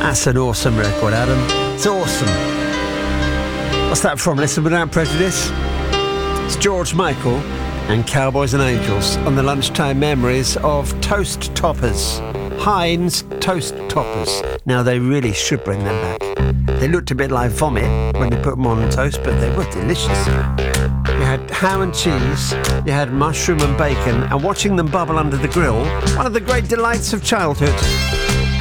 That's an awesome record, Adam. It's awesome. What's that from? Listen Without Prejudice. It's George Michael and Cowboys and Angels on the lunchtime memories of toast toppers. Heinz toast toppers. Now, they really should bring them back. They looked a bit like vomit when they put them on toast, but they were delicious. You had ham and cheese, you had mushroom and bacon, and watching them bubble under the grill, one of the great delights of childhood.